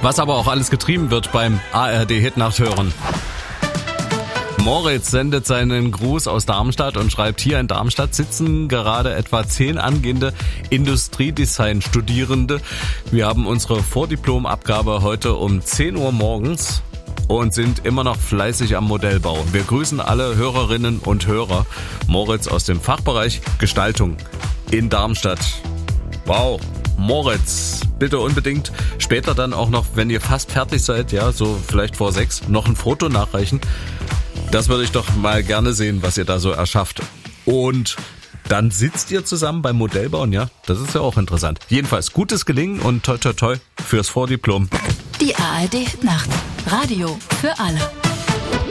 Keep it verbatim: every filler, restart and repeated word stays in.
Was aber auch alles getrieben wird beim A R D-Hit-Nachthören. Moritz sendet seinen Gruß aus Darmstadt und schreibt, hier in Darmstadt sitzen gerade etwa zehn angehende Industriedesign-Studierende. Wir haben unsere Vordiplomabgabe heute um zehn Uhr morgens und sind immer noch fleißig am Modellbau. Wir grüßen alle Hörerinnen und Hörer. Moritz aus dem Fachbereich Gestaltung in Darmstadt. Wow, Moritz, bitte unbedingt später dann auch noch, wenn ihr fast fertig seid, ja, so vielleicht vor sechs, noch ein Foto nachreichen. Das würde ich doch mal gerne sehen, was ihr da so erschafft. Und dann sitzt ihr zusammen beim Modellbauen, ja? Das ist ja auch interessant. Jedenfalls gutes Gelingen und toi toi toi fürs Vordiplom. Die A R D Nacht. Radio für alle.